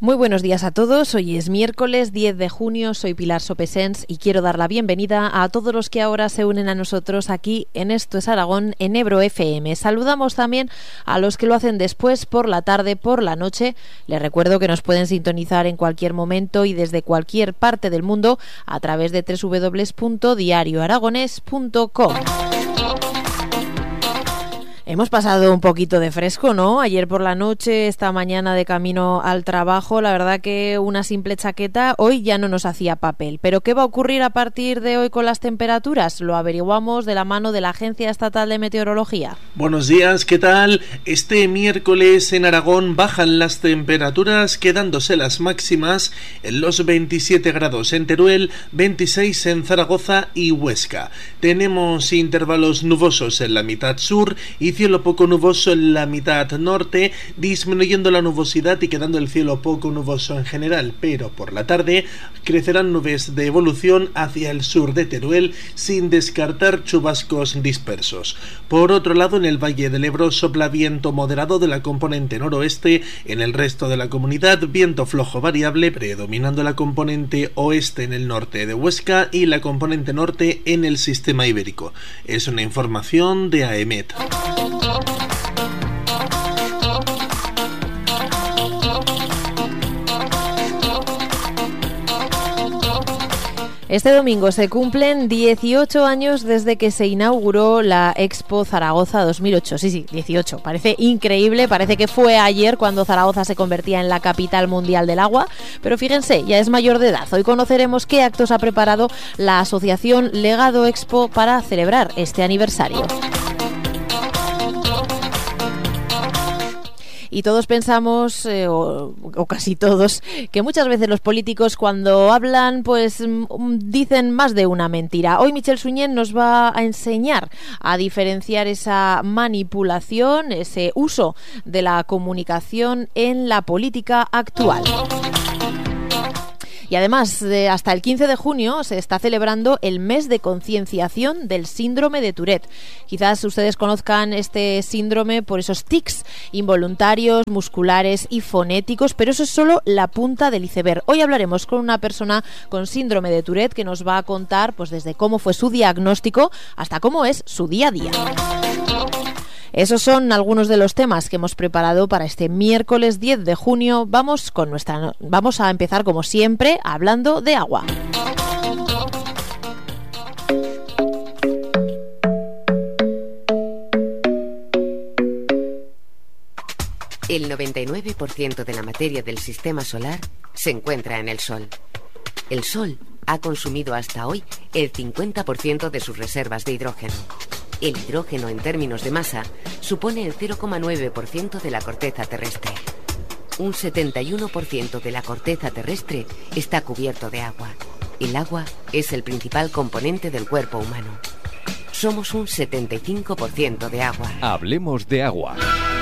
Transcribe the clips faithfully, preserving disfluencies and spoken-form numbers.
Muy buenos días a todos, hoy es miércoles diez de junio, soy Pilar Sopesens y quiero dar la bienvenida a todos los que ahora se unen a nosotros aquí en Esto es Aragón, en Ebro F M. Saludamos también a los que lo hacen después, por la tarde, por la noche. Les recuerdo que nos pueden sintonizar en cualquier momento y desde cualquier parte del mundo a través de doble u doble u doble u punto diario aragonés punto com. Hemos pasado un poquito de fresco, ¿no? Ayer por la noche, esta mañana de camino al trabajo, la verdad que una simple chaqueta hoy ya no nos hacía papel. ¿Pero qué va a ocurrir a partir de hoy con las temperaturas? Lo averiguamos de la mano de la Agencia Estatal de Meteorología. Buenos días, ¿qué tal? Este miércoles en Aragón bajan las temperaturas, quedándose las máximas en los veintisiete grados en Teruel, veintiséis en Zaragoza y Huesca. Tenemos intervalos nubosos en la mitad sur y cielo poco nuboso en la mitad norte, disminuyendo la nubosidad y quedando el cielo poco nuboso en general, pero por la tarde crecerán nubes de evolución hacia el sur de Teruel sin descartar chubascos dispersos. Por otro lado, en el Valle del Ebro sopla viento moderado de la componente noroeste, en el resto de la comunidad viento flojo variable predominando la componente oeste en el norte de Huesca y la componente norte en el sistema ibérico. Es una información de AEMET. Este domingo se cumplen dieciocho años desde que se inauguró la Expo Zaragoza dos mil ocho. Sí, sí, dieciocho. Parece increíble, parece que fue ayer cuando Zaragoza se convertía en la capital mundial del agua, pero fíjense, ya es mayor de edad. Hoy conoceremos qué actos ha preparado la asociación Legado Expo para celebrar este aniversario. Y todos pensamos, eh, o, o casi todos, que muchas veces los políticos cuando hablan pues dicen más de una mentira. Hoy Michel Suñén nos va a enseñar a diferenciar esa manipulación, ese uso de la comunicación en la política actual. Y además, eh, hasta el quince de junio se está celebrando el mes de concienciación del síndrome de Tourette. Quizás ustedes conozcan este síndrome por esos tics involuntarios, musculares y fonéticos, pero eso es solo la punta del iceberg. Hoy hablaremos con una persona con síndrome de Tourette que nos va a contar pues desde cómo fue su diagnóstico hasta cómo es su día a día. Esos son algunos de los temas que hemos preparado para este miércoles diez de junio. Vamos con nuestra, vamos a empezar como siempre hablando de agua. El noventa y nueve por ciento de la materia del sistema solar se encuentra en el Sol. El Sol ha consumido hasta hoy el cincuenta por ciento de sus reservas de hidrógeno. El hidrógeno, en términos de masa, supone el cero coma nueve por ciento de la corteza terrestre. Un setenta y uno por ciento de la corteza terrestre está cubierto de agua. El agua es el principal componente del cuerpo humano. Somos un setenta y cinco por ciento de agua. Hablemos de agua.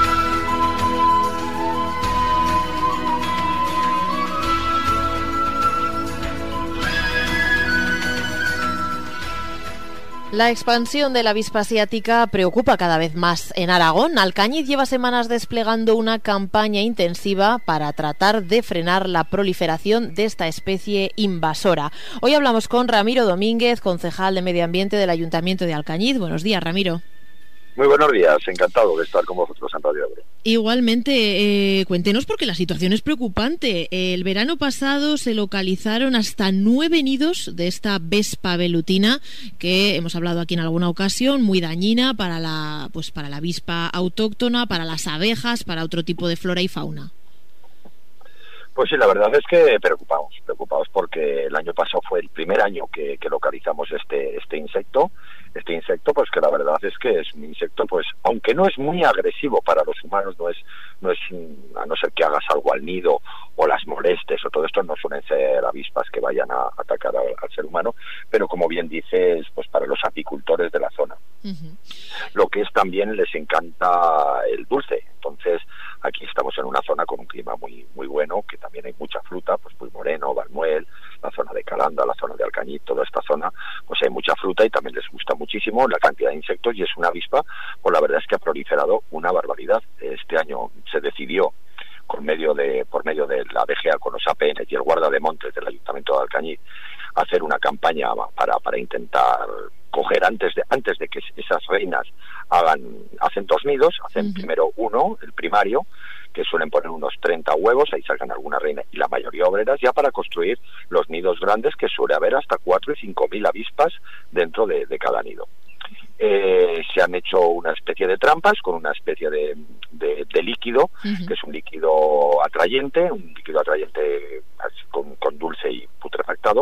La expansión de la avispa asiática preocupa cada vez más en Aragón. Alcañiz lleva semanas desplegando una campaña intensiva para tratar de frenar la proliferación de esta especie invasora. Hoy hablamos con Ramiro Domínguez, concejal de Medio Ambiente del Ayuntamiento de Alcañiz. Buenos días, Ramiro. Muy buenos días, encantado de estar con vosotros en Radio Ebro. Igualmente, eh, cuéntenos porque la situación es preocupante. El verano pasado se localizaron hasta nueve nidos de esta vespa velutina, que hemos hablado aquí en alguna ocasión, muy dañina para la, pues para la avispa autóctona, para las abejas, para otro tipo de flora y fauna. Pues sí, la verdad es que preocupados, preocupados porque el año pasado fue el primer año que, que localizamos este este insecto, este insecto pues que la verdad es que es un insecto pues aunque no es muy agresivo para los humanos, no es no es a no ser que hagas algo al nido o las molestes o todo esto, no suelen ser avispas que vayan a atacar al, al ser humano, pero como bien dices, pues para los apicultores de la zona. Uh-huh. Lo que es también les encanta el dulce, entonces aquí estamos en una zona con un clima muy muy bueno, que también hay mucha fruta, pues muy moreno, Valmuel, la zona de Calanda, la zona de Alcañiz, toda esta zona, pues hay mucha fruta y también les gusta muchísimo la cantidad de insectos y es una avispa, pues la verdad es que ha proliferado una barbaridad. Este año se decidió con medio de, por medio de la D G A, con los A P N y el guarda de montes del Ayuntamiento de Alcañiz, hacer una campaña para, para intentar coger antes de, antes de que esas reinas hagan, hacen dos nidos, hacen uh-huh. primero uno, el primario, que suelen poner unos treinta huevos, ahí salgan alguna reina y la mayoría obreras, ya para construir los nidos grandes, que suele haber hasta cuatro y cinco mil avispas dentro de, de cada nido. Eh, se han hecho una especie de trampas con una especie de, de, de líquido, uh-huh. que es un líquido atrayente, un líquido atrayente con, con dulce y putrefactado,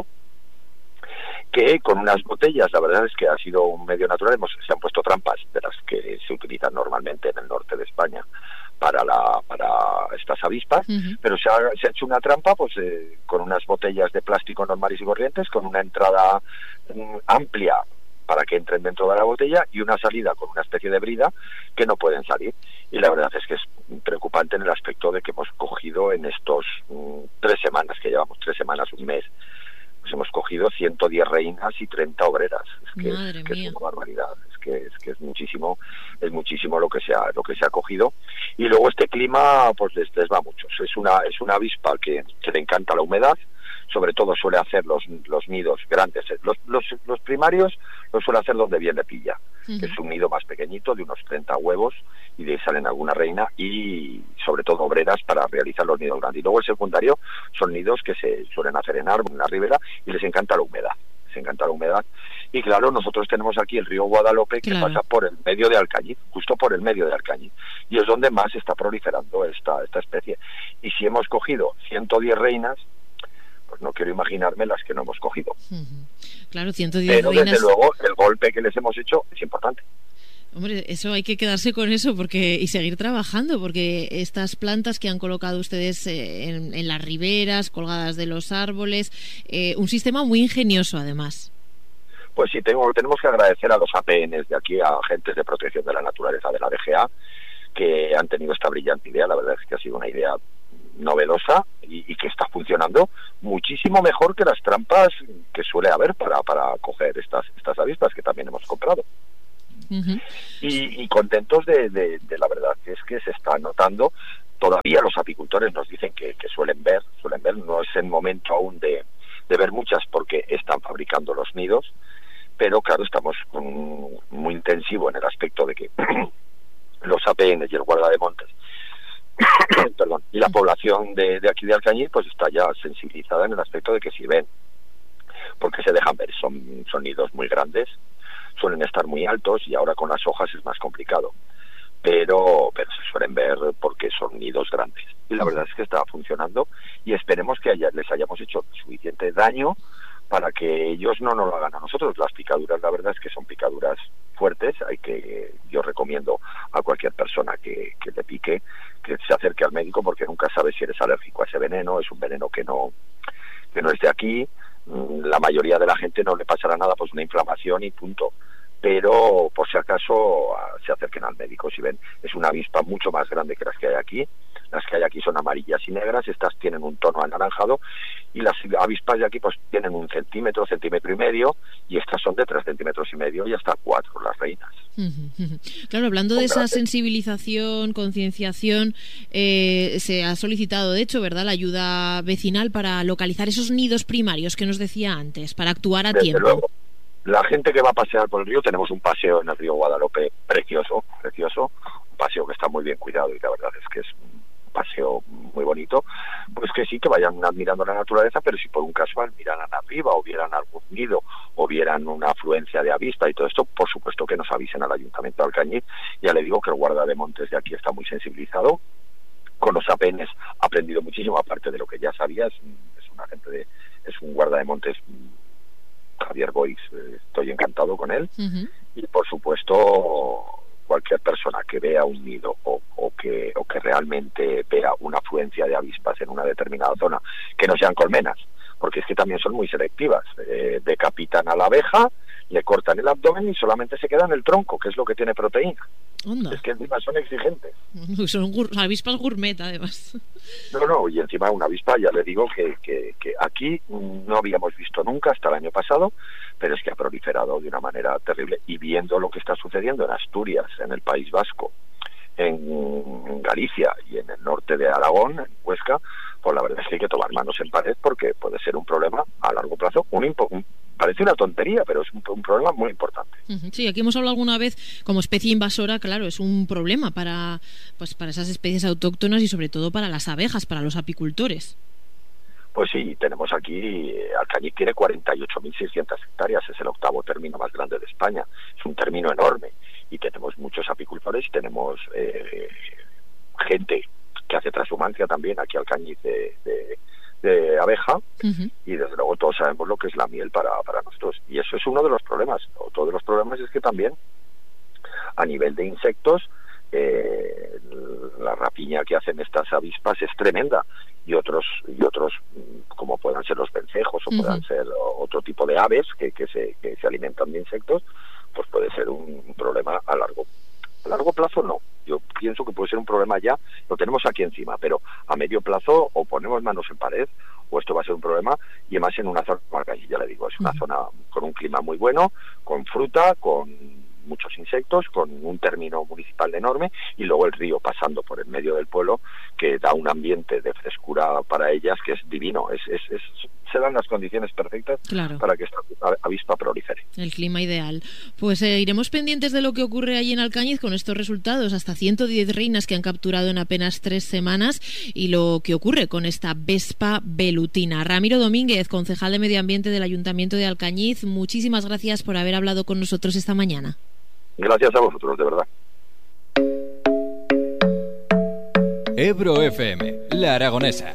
que con unas botellas, la verdad es que ha sido un medio natural, hemos, se han puesto trampas de las que se utilizan normalmente en el norte de España para la para estas avispas, uh-huh. pero se ha, se ha hecho una trampa pues eh, con unas botellas de plástico normales y corrientes, con una entrada um, amplia para que entren dentro de la botella y una salida con una especie de brida que no pueden salir. Y la verdad es que es preocupante en el aspecto de que hemos cogido en estos um, tres semanas, que llevamos tres semanas, un mes, pues hemos cogido ciento diez reinas y treinta obreras. Es que, es, que es una barbaridad, es que es que es muchísimo, es muchísimo lo que se ha, lo que se ha cogido. Y luego este clima pues les, les va mucho. Es una, es una avispa que, que le encanta la humedad. Sobre todo suele hacer los, los nidos grandes. Los, los, los primarios los suele hacer donde bien le pilla, uh-huh. que es un nido más pequeñito, de unos treinta huevos, y de ahí salen alguna reina, y sobre todo obreras para realizar los nidos grandes. Y luego el secundario son nidos que se suelen hacer en árbol, en la ribera, y les encanta la humedad. Les encanta la humedad. Y claro, nosotros tenemos aquí el río Guadalope, que claro. pasa por el medio de Alcañiz, justo por el medio de Alcañiz, y es donde más está proliferando esta, esta especie. Y si hemos cogido ciento diez reinas, pues no quiero imaginarme las que no hemos cogido. Uh-huh. Claro, ciento diez Pero reinas... desde luego el golpe que les hemos hecho es importante. Hombre, eso hay que quedarse con eso porque y seguir trabajando, porque estas plantas que han colocado ustedes eh, en, en las riberas, colgadas de los árboles, eh, un sistema muy ingenioso además. Pues sí, tengo, tenemos que agradecer a los A P Ns de aquí, a agentes de protección de la naturaleza de la D G A, que han tenido esta brillante idea. La verdad es que ha sido una idea novedosa y, y que está funcionando muchísimo mejor que las trampas que suele haber para, para coger estas, estas avispas que también hemos comprado. Uh-huh. y, y contentos de, de, de la verdad que es que se está notando. Todavía los apicultores nos dicen que, que suelen ver, suelen ver, no es el momento aún de, de ver muchas porque están fabricando los nidos, pero claro, estamos con, muy intensivo en el aspecto de que los A P N y el guarda de montes perdón, y la población de, de aquí de Alcañiz pues está ya sensibilizada en el aspecto de que si ven, porque se dejan ver, son, son nidos muy grandes, suelen estar muy altos y ahora con las hojas es más complicado, pero pero se suelen ver porque son nidos grandes y la verdad es que está funcionando y esperemos que haya, les hayamos hecho suficiente daño para que ellos no nos lo hagan a nosotros. Las picaduras, la verdad es que son picaduras fuertes. Hay que, yo recomiendo a cualquier persona que, que le pique que se acerque al médico porque nunca sabe si eres alérgico a ese veneno. Es un veneno que no que no es de aquí. La mayoría de la gente no le pasará nada, pues una inflamación y punto. Pero por si acaso se acerquen al médico. Si ven, es una avispa mucho más grande que las que hay aquí. Las que hay aquí son amarillas y negras, estas tienen un tono anaranjado y las avispas de aquí pues tienen un centímetro, centímetro y medio y estas son de tres centímetros y medio y hasta cuatro las reinas. Claro, hablando de esa sensibilización, concienciación, eh, se ha solicitado de hecho, ¿verdad?, la ayuda vecinal para localizar esos nidos primarios que nos decía antes, para actuar a Desde tiempo. Luego. La gente que va a pasear por el río, tenemos un paseo en el río Guadalope precioso, precioso, un paseo que está muy bien cuidado y la verdad es que es un paseo muy bonito, pues que sí que vayan admirando la naturaleza, pero si por un casual miraran arriba o vieran algún nido o vieran una afluencia de avispa y todo esto, por supuesto que nos avisen al Ayuntamiento de Alcañiz. Ya le digo que el guarda de montes de aquí está muy sensibilizado, con los A P Ns ha aprendido muchísimo, aparte de lo que ya sabía, es, es un agente de, es un guarda de montes, Javier Boix, estoy encantado con él. Uh-huh. Y por supuesto cualquier persona que vea un nido o, o que o que realmente vea una afluencia de avispas en una determinada zona, que no sean colmenas, porque es que también son muy selectivas, eh, decapitan a la abeja, le cortan el abdomen y solamente se queda en el tronco, que es lo que tiene proteína. Onda. Es que encima son exigentes. Son gur- avispas gourmet, además. No, no, y encima una avispa, ya le digo que, que, que aquí no habíamos visto nunca hasta el año pasado, pero es que ha proliferado de una manera terrible. Y viendo lo que está sucediendo en Asturias, en el País Vasco, en Galicia y en el norte de Aragón, en Huesca, pues la verdad es que hay que tomar manos en pared porque puede ser un problema a largo plazo, un, impo- un parece una tontería, pero es un, un problema muy importante. Sí, aquí hemos hablado alguna vez como especie invasora, claro, es un problema para, pues, para esas especies autóctonas y sobre todo para las abejas, para los apicultores. Pues sí, tenemos aquí, Alcañiz tiene cuarenta y ocho mil seiscientas hectáreas, es el octavo término más grande de España, es un término enorme y tenemos muchos apicultores, tenemos eh, gente que hace transhumancia también aquí Alcañiz de, de, de abeja, uh-huh. y desde luego todos sabemos lo que es la miel para, para nosotros, y eso es uno de los problemas. Otro de los problemas es que también a nivel de insectos eh, la rapiña que hacen estas avispas es tremenda, y otros y otros como puedan ser los vencejos o uh-huh. puedan ser otro tipo de aves que, que, se, que se alimentan de insectos, pues puede ser un, un problema a largo a largo plazo no. Yo pienso que puede ser un problema ya, lo tenemos aquí encima, pero a medio plazo o ponemos manos en pared o esto va a ser un problema, y además en una zona, ya le digo, es una uh-huh. zona con un clima muy bueno, con fruta, con muchos insectos, con un término municipal enorme, y luego el río pasando por el medio del pueblo, que da un ambiente de frescura para ellas que es divino, es, es, es se dan las condiciones perfectas claro. para que esta avispa prolifere. El clima ideal. Pues eh, iremos pendientes de lo que ocurre allí en Alcañiz con estos resultados, hasta ciento diez reinas que han capturado en apenas tres semanas, y lo que ocurre con esta vespa velutina. Ramiro Domínguez, concejal de Medio Ambiente del Ayuntamiento de Alcañiz, muchísimas gracias por haber hablado con nosotros esta mañana. Gracias a vosotros, de verdad. Ebro F M, La Aragonesa.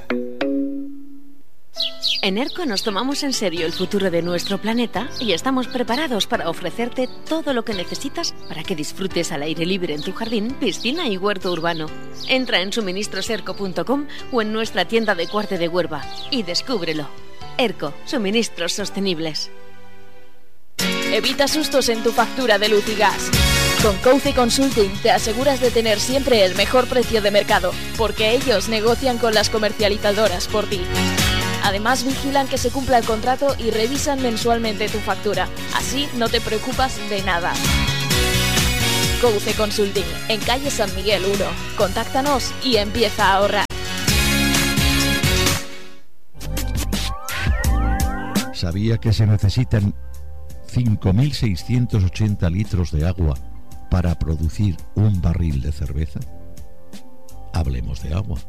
En ERCO nos tomamos en serio el futuro de nuestro planeta y estamos preparados para ofrecerte todo lo que necesitas para que disfrutes al aire libre en tu jardín, piscina y huerto urbano. Entra en suministros erco punto com o en nuestra tienda de Cuarte de Huerva y descúbrelo. ERCO, suministros sostenibles. Evita sustos en tu factura de luz y gas. Con Couce Consulting te aseguras de tener siempre el mejor precio de mercado, porque ellos negocian con las comercializadoras por ti. Además, vigilan que se cumpla el contrato y revisan mensualmente tu factura. Así no te preocupas de nada. Couce Consulting, en calle San Miguel uno. Contáctanos y empieza a ahorrar. ¿Sabía que se necesitan cinco mil seiscientos ochenta litros de agua para producir un barril de cerveza? Hablemos de agua.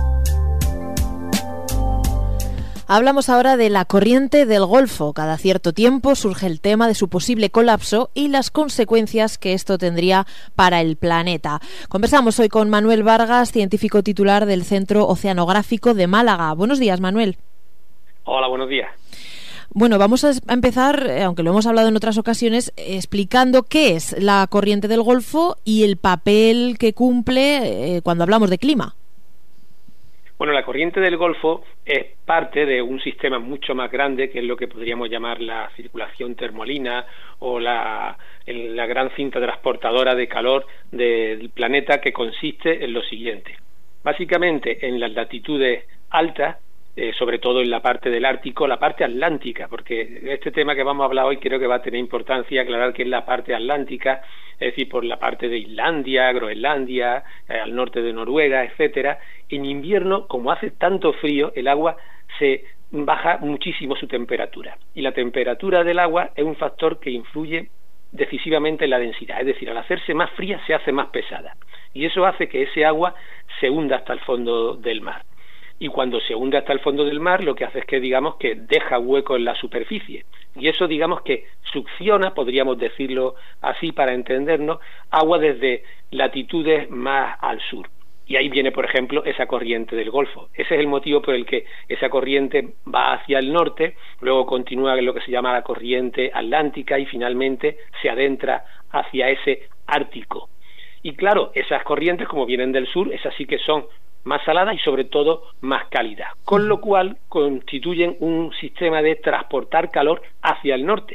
Hablamos ahora de la corriente del Golfo. Cada cierto tiempo surge el tema de su posible colapso y las consecuencias que esto tendría para el planeta. Conversamos hoy con Manuel Vargas, científico titular del Centro Oceanográfico de Málaga. Buenos días, Manuel. Hola, buenos días. Bueno, vamos a empezar, aunque lo hemos hablado en otras ocasiones, explicando qué es la corriente del Golfo y el papel que cumple eh, cuando hablamos de clima. Bueno, la corriente del Golfo es parte de un sistema mucho más grande, que es lo que podríamos llamar la circulación termolina o la, el, la gran cinta transportadora de calor del planeta, que consiste en lo siguiente. Básicamente, en las latitudes altas, Eh, sobre todo en la parte del Ártico, la parte atlántica, porque este tema que vamos a hablar hoy creo que va a tener importancia aclarar que es la parte atlántica, es decir, por la parte de Islandia, Groenlandia, eh, al norte de Noruega, etcétera. En invierno, como hace tanto frío, el agua se baja muchísimo su temperatura, y la temperatura del agua es un factor que influye decisivamente en la densidad, es decir, al hacerse más fría se hace más pesada, y eso hace que ese agua se hunda hasta el fondo del mar. Y cuando se hunde hasta el fondo del mar, lo que hace es que, digamos, que deja hueco en la superficie. Y eso, digamos, que succiona, podríamos decirlo así para entendernos, agua desde latitudes más al sur. Y ahí viene, por ejemplo, esa corriente del Golfo. Ese es el motivo por el que esa corriente va hacia el norte, luego continúa en lo que se llama la corriente atlántica y finalmente se adentra hacia ese Ártico. Y claro, esas corrientes, como vienen del sur, esas sí que son más saladas y sobre todo más cálidas, con lo cual constituyen un sistema de transportar calor hacia el norte.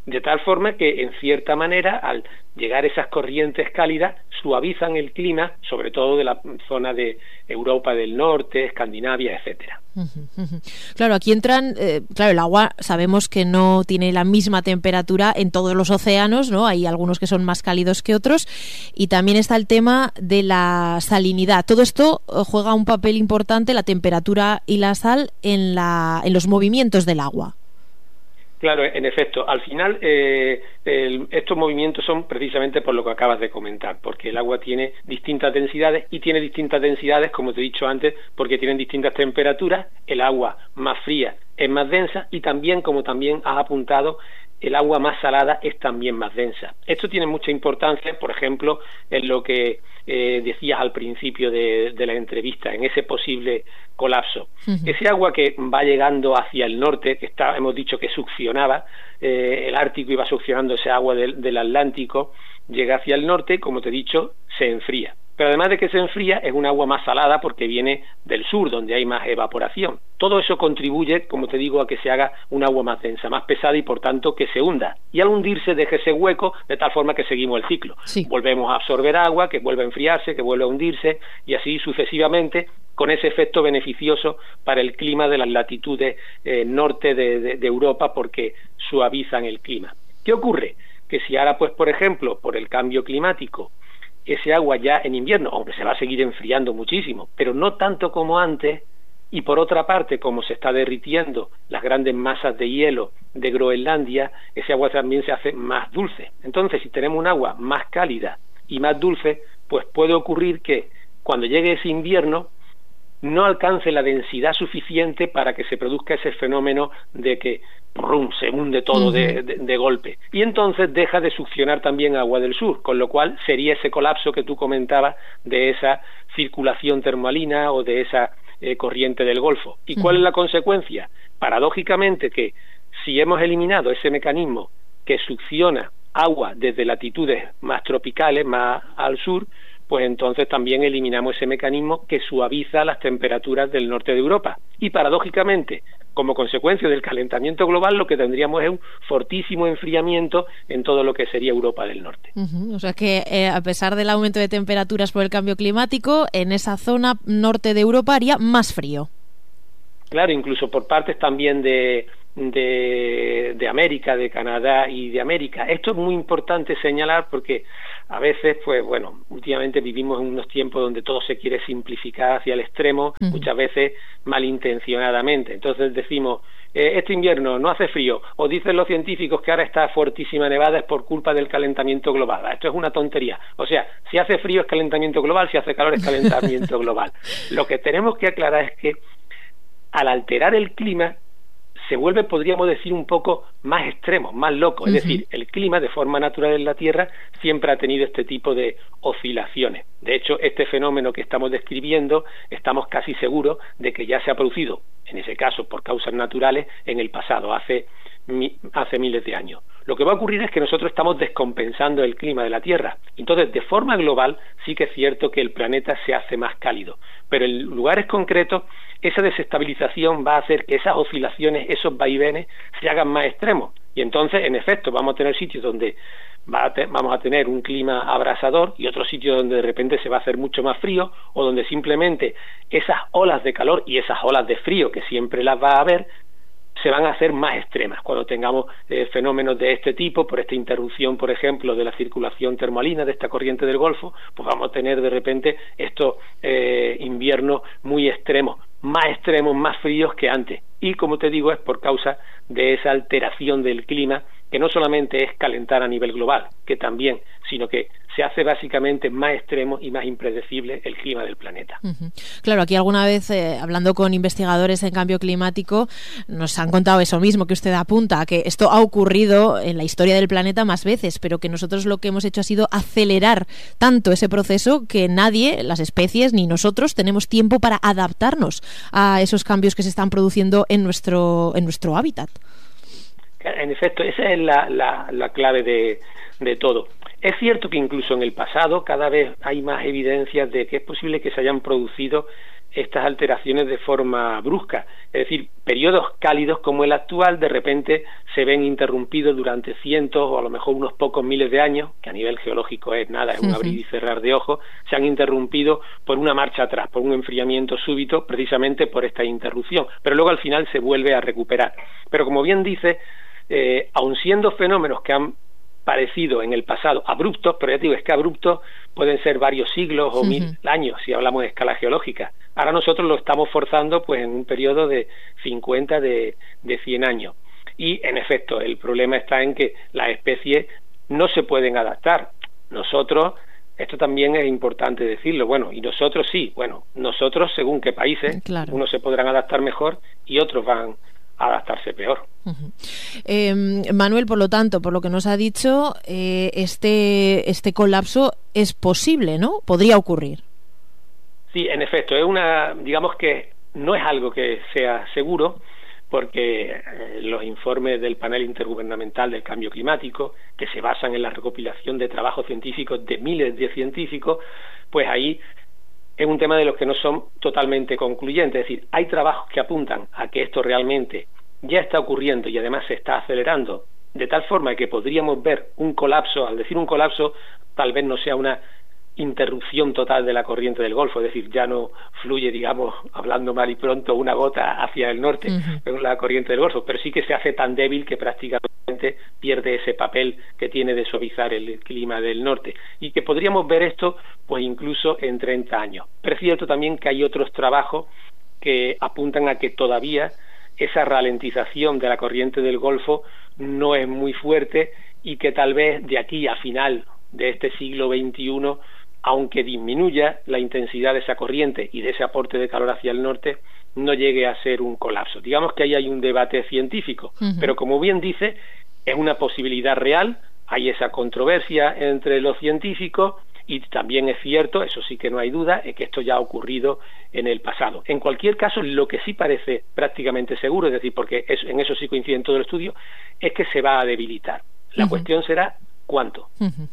de tal forma que, en cierta manera, al llegar esas corrientes cálidas, suavizan el clima, sobre todo de la zona de Europa del Norte, Escandinavia, etcétera. Claro, aquí entran, eh, claro, el agua sabemos que no tiene la misma temperatura en todos los océanos, ¿no? Hay algunos que son más cálidos que otros, y también está el tema de la salinidad. Todo esto juega un papel importante, la temperatura y la sal, en, la, en los movimientos del agua. Claro, en efecto, al final eh, el, estos movimientos son precisamente por lo que acabas de comentar, porque el agua tiene distintas densidades y tiene distintas densidades, como te he dicho antes, porque tienen distintas temperaturas. El agua más fría es más densa y también, como también has apuntado, el agua más salada es también más densa. Esto tiene mucha importancia, por ejemplo, en lo que eh, decías al principio de, de la entrevista, en ese posible colapso. Uh-huh. Ese agua que va llegando hacia el norte, que está, hemos dicho que succionaba, eh, el Ártico iba succionando ese agua del, del Atlántico, llega hacia el norte, como te he dicho, se enfría. Pero además de que se enfría, es un agua más salada porque viene del sur, donde hay más evaporación. Todo eso contribuye, como te digo, a que se haga un agua más densa, más pesada y por tanto que se hunda. Y al hundirse deja ese hueco de tal forma que seguimos el ciclo. Sí. Volvemos a absorber agua, que vuelve a enfriarse, que vuelve a hundirse y así sucesivamente, con ese efecto beneficioso para el clima de las latitudes eh, norte de, de, de Europa, porque suavizan el clima. ¿Qué ocurre? Que si ahora, pues por ejemplo, por el cambio climático, ese agua ya en invierno, aunque se va a seguir enfriando muchísimo, pero no tanto como antes, y por otra parte, como se está derritiendo las grandes masas de hielo de Groenlandia, ese agua también se hace más dulce. Entonces, si tenemos un agua más cálida y más dulce, pues puede ocurrir que cuando llegue ese invierno no alcance la densidad suficiente para que se produzca ese fenómeno de que ¡brum!, se hunde todo uh-huh. de, de, de golpe, y entonces deja de succionar también agua del sur, con lo cual sería ese colapso que tú comentabas de esa circulación termalina o de esa eh, corriente del Golfo. ¿Y uh-huh. cuál es la consecuencia? Paradójicamente, que si hemos eliminado ese mecanismo que succiona agua desde latitudes más tropicales, más al sur, pues entonces también eliminamos ese mecanismo que suaviza las temperaturas del norte de Europa. Y paradójicamente, como consecuencia del calentamiento global, lo que tendríamos es un fortísimo enfriamiento en todo lo que sería Europa del Norte. Uh-huh. O sea que eh, a pesar del aumento de temperaturas por el cambio climático, en esa zona norte de Europa haría más frío. Claro, incluso por partes también de, de, de América, de Canadá y de América. Esto es muy importante señalar porque a veces, pues bueno, últimamente vivimos en unos tiempos donde todo se quiere simplificar hacia el extremo, uh-huh. muchas veces malintencionadamente. Entonces decimos, eh, este invierno no hace frío, o dicen los científicos que ahora está fuertísima nevada es por culpa del calentamiento global. Esto es una tontería. O sea, si hace frío es calentamiento global, si hace calor es calentamiento global. Lo que tenemos que aclarar es que al alterar el clima, se vuelve, podríamos decir, un poco más extremo, más loco. Uh-huh. Es decir, el clima, de forma natural en la Tierra, siempre ha tenido este tipo de oscilaciones. De hecho, este fenómeno que estamos describiendo, estamos casi seguros de que ya se ha producido, en ese caso por causas naturales, en el pasado, hace, hace miles de años. Lo que va a ocurrir es que nosotros estamos descompensando el clima de la Tierra. Entonces, de forma global, sí que es cierto que el planeta se hace más cálido. Pero en lugares concretos, esa desestabilización va a hacer que esas oscilaciones, esos vaivenes, se hagan más extremos. Y entonces, en efecto, vamos a tener sitios donde va a te- vamos a tener un clima abrasador y otros sitios donde de repente se va a hacer mucho más frío, o donde simplemente esas olas de calor y esas olas de frío, que siempre las va a haber, se van a hacer más extremas cuando tengamos eh, fenómenos de este tipo, por esta interrupción, por ejemplo, de la circulación termalina de esta corriente del Golfo, pues vamos a tener de repente estos eh, inviernos muy extremos, más extremos, más fríos que antes. Y como te digo, es por causa de esa alteración del clima, que no solamente es calentar a nivel global, que también, sino que se hace básicamente más extremo y más impredecible el clima del planeta. Uh-huh. Claro, aquí alguna vez, eh, hablando con investigadores en cambio climático, nos han contado eso mismo que usted apunta, que esto ha ocurrido en la historia del planeta más veces, pero que nosotros lo que hemos hecho ha sido acelerar tanto ese proceso que nadie, las especies ni nosotros, tenemos tiempo para adaptarnos a esos cambios que se están produciendo en nuestro, en nuestro hábitat. En efecto, esa es la, la, la clave de, de todo. Es cierto que incluso en el pasado cada vez hay más evidencias de que es posible que se hayan producido estas alteraciones de forma brusca. Es decir, periodos cálidos como el actual de repente se ven interrumpidos durante cientos o a lo mejor unos pocos miles de años, que a nivel geológico es nada, es un uh-huh. abrir y cerrar de ojos, se han interrumpido por una marcha atrás, por un enfriamiento súbito, precisamente por esta interrupción, pero luego al final se vuelve a recuperar. Pero como bien dice, eh, aun siendo fenómenos que han parecido en el pasado abruptos, pero ya te digo, es que abruptos pueden ser varios siglos o uh-huh. mil años si hablamos de escala geológica. Ahora nosotros lo estamos forzando pues en un periodo de cincuenta, de, de cien años. Y en efecto, el problema está en que las especies no se pueden adaptar. Nosotros, esto también es importante decirlo, bueno, y nosotros sí, bueno, nosotros según qué países, claro. unos se podrán adaptar mejor y otros van a adaptarse peor. Uh-huh. Eh, Manuel, por lo tanto, por lo que nos ha dicho, eh, este, este colapso es posible, ¿no? Podría ocurrir. Sí, en efecto, es una, digamos que no es algo que sea seguro, porque eh, los informes del panel intergubernamental del cambio climático, que se basan en la recopilación de trabajos científicos de miles de científicos, pues ahí es un tema de los que no son totalmente concluyentes. Es decir, hay trabajos que apuntan a que esto realmente ya está ocurriendo y además se está acelerando, de tal forma que podríamos ver un colapso. Al decir un colapso, tal vez no sea una interrupción total de la corriente del Golfo, es decir, ya no fluye, digamos, hablando mal y pronto, una gota hacia el norte uh-huh. en la corriente del Golfo, pero sí que se hace tan débil que prácticamente pierde ese papel que tiene de suavizar el clima del norte, y que podríamos ver esto pues incluso en treinta años. Pero es cierto también que hay otros trabajos que apuntan a que todavía esa ralentización de la corriente del Golfo no es muy fuerte y que tal vez de aquí a final de este siglo veintiuno, aunque disminuya la intensidad de esa corriente y de ese aporte de calor hacia el norte, no llegue a ser un colapso. Digamos que ahí hay un debate científico, uh-huh. pero como bien dice, es una posibilidad real, hay esa controversia entre los científicos y también es cierto, eso sí que no hay duda, es que esto ya ha ocurrido en el pasado. En cualquier caso, lo que sí parece prácticamente seguro, es decir, porque es, en eso sí coincide en todo el estudio, es que se va a debilitar. La uh-huh. cuestión será ¿cuánto?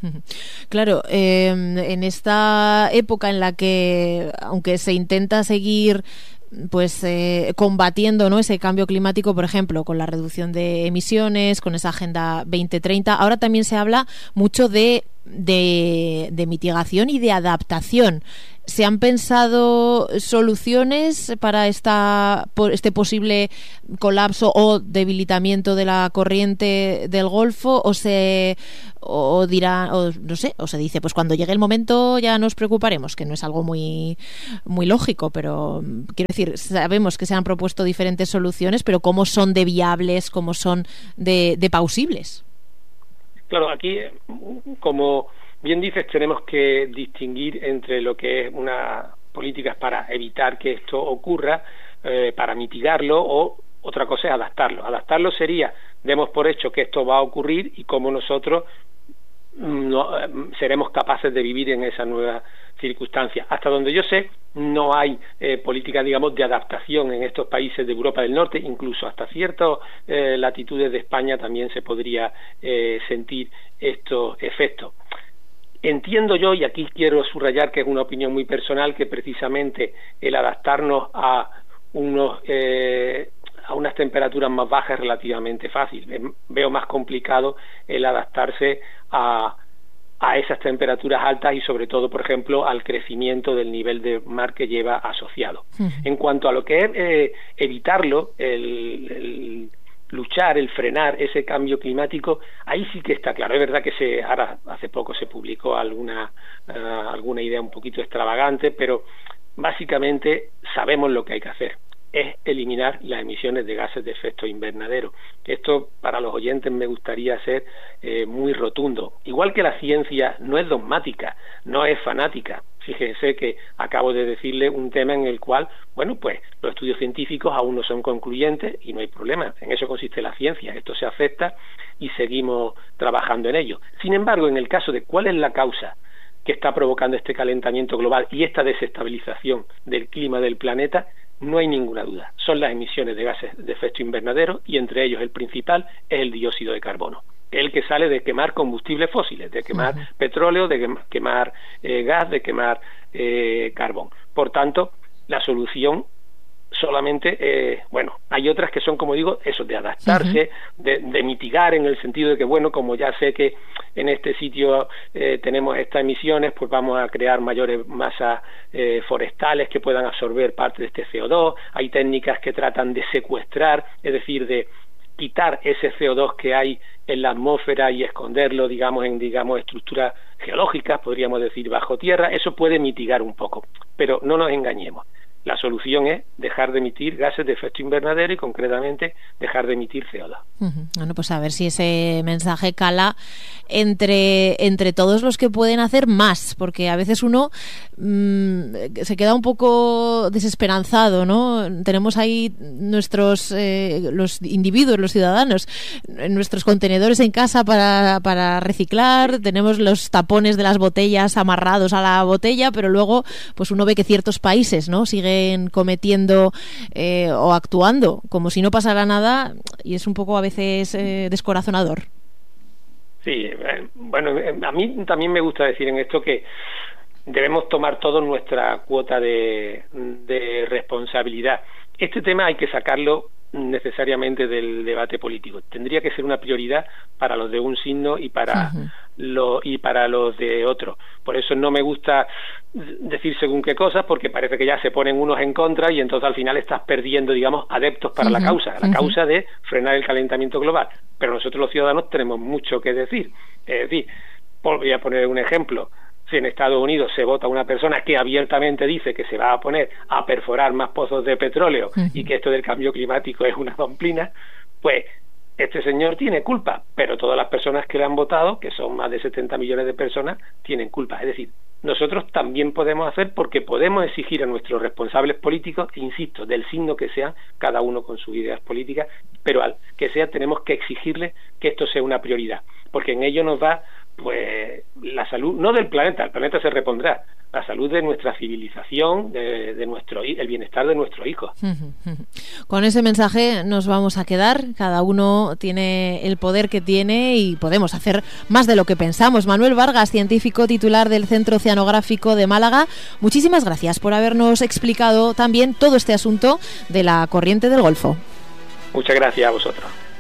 Claro, eh, en esta época en la que, aunque se intenta seguir pues eh, combatiendo, ¿no?, ese cambio climático, por ejemplo, con la reducción de emisiones, con esa Agenda veinte treinta, ahora también se habla mucho de, de, de mitigación y de adaptación. ¿Se han pensado soluciones para esta, por este posible colapso o debilitamiento de la corriente del Golfo? ¿O se o dirá, o no sé, o se dice, pues cuando llegue el momento ya nos preocuparemos, que no es algo muy, muy lógico, pero quiero decir, sabemos que se han propuesto diferentes soluciones, pero ¿cómo son de viables, cómo son de, de plausibles? Claro, aquí, como bien dices, tenemos que distinguir entre lo que es una políticas para evitar que esto ocurra, eh, para mitigarlo, o otra cosa es adaptarlo. Adaptarlo sería, demos por hecho que esto va a ocurrir y cómo nosotros no, seremos capaces de vivir en esa nueva circunstancia. Hasta donde yo sé, no hay eh, política, digamos, de adaptación en estos países de Europa del Norte, incluso hasta ciertas eh, latitudes de España también se podría eh, sentir estos efectos. Entiendo yo, y aquí quiero subrayar que es una opinión muy personal, que precisamente el adaptarnos a unos eh, a unas temperaturas más bajas es relativamente fácil. Veo más complicado el adaptarse a, a esas temperaturas altas y sobre todo, por ejemplo, al crecimiento del nivel de mar que lleva asociado. Uh-huh. En cuanto a lo que es eh, evitarlo, el, el luchar, el frenar ese cambio climático, ahí sí que está claro. Es verdad que se ahora hace poco se publicó alguna uh, alguna idea un poquito extravagante, pero básicamente sabemos lo que hay que hacer. Es eliminar las emisiones de gases de efecto invernadero. Esto, para los oyentes, me gustaría ser eh, muy rotundo. Igual que la ciencia no es dogmática, no es fanática. Fíjense que acabo de decirle un tema en el cual, bueno, pues los estudios científicos aún no son concluyentes y no hay problema. En eso consiste la ciencia. Esto se acepta y seguimos trabajando en ello. Sin embargo, en el caso de cuál es la causa que está provocando este calentamiento global y esta desestabilización del clima del planeta, no hay ninguna duda. Son las emisiones de gases de efecto invernadero y entre ellos el principal es el dióxido de carbono, el que sale de quemar combustibles fósiles, de quemar uh-huh. petróleo, de quemar eh, gas, de quemar eh, carbón. Por tanto, la solución solamente, eh, bueno, hay otras que son, como digo, eso de adaptarse, uh-huh. de, de mitigar, en el sentido de que, bueno, como ya sé que en este sitio eh, tenemos estas emisiones, pues vamos a crear mayores masas eh, forestales que puedan absorber parte de este C O dos. Hay técnicas que tratan de secuestrar, es decir, de quitar ese C O dos que hay en la atmósfera y esconderlo, digamos, en digamos estructuras geológicas, podríamos decir, bajo tierra. Eso puede mitigar un poco, pero no nos engañemos. La solución es dejar de emitir gases de efecto invernadero y, concretamente, dejar de emitir C O dos. Uh-huh. Bueno, pues a ver si ese mensaje cala entre, entre todos los que pueden hacer más, porque a veces uno mmm, se queda un poco desesperanzado, ¿no? Tenemos ahí nuestros, eh, los individuos, los ciudadanos, nuestros contenedores en casa para, para reciclar, tenemos los tapones de las botellas amarrados a la botella, pero luego pues uno ve que ciertos países, ¿no?, siguen cometiendo eh, o actuando como si no pasara nada, y es un poco a veces eh, descorazonador. Sí, eh, bueno, a mí también me gusta decir en esto que debemos tomar todos nuestra cuota de, de responsabilidad. Este tema hay que sacarlo necesariamente del debate político. Tendría que ser una prioridad para los de un signo y para uh-huh. lo, y para los de otro. Por eso no me gusta decir según qué cosas, porque parece que ya se ponen unos en contra y entonces al final estás perdiendo, digamos, adeptos para uh-huh. la causa, la uh-huh. causa de frenar el calentamiento global. Pero nosotros los ciudadanos tenemos mucho que decir. Es decir, voy a poner un ejemplo. Si en Estados Unidos se vota una persona que abiertamente dice que se va a poner a perforar más pozos de petróleo uh-huh. y que esto del cambio climático es una domplina, pues este señor tiene culpa, pero todas las personas que le han votado, que son más de setenta millones de personas, tienen culpa. Es decir, nosotros también podemos hacer, porque podemos exigir a nuestros responsables políticos, e insisto, del signo que sean, cada uno con sus ideas políticas, pero al que sea tenemos que exigirles que esto sea una prioridad, porque en ello nos va pues la salud, no del planeta, el planeta se repondrá, la salud de nuestra civilización, de, de nuestro el bienestar de nuestros hijos. Con ese mensaje nos vamos a quedar. Cada uno tiene el poder que tiene y podemos hacer más de lo que pensamos. Manuel Vargas, científico titular del Centro Oceanográfico de Málaga, muchísimas gracias por habernos explicado también todo este asunto de la corriente del Golfo. Muchas gracias a vosotros.